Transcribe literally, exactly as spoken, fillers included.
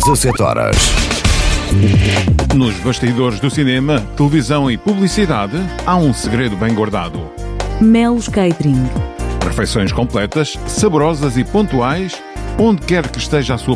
dezassete horas. Nos bastidores do cinema, televisão e publicidade, há um segredo bem guardado. Melos Catering. Refeições completas, saborosas e pontuais, onde quer que esteja a sua